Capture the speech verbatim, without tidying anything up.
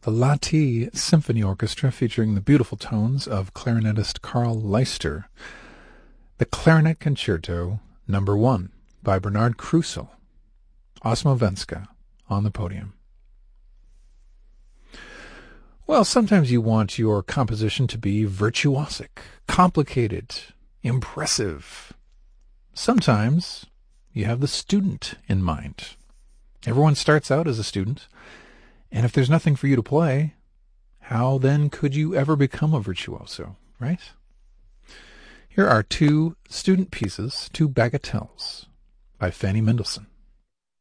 The Lahti Symphony Orchestra, featuring the beautiful tones of clarinetist Carl Leister. The Clarinet Concerto Number One by Bernard Krusel. Osmovenska on the podium. Well, sometimes you want your composition to be virtuosic, complicated, impressive. Sometimes you have the student in mind. Everyone starts out as a student, and if there's nothing for you to play, how then could you ever become a virtuoso, right? Here are two student pieces, two bagatelles, by Fanny Mendelssohn.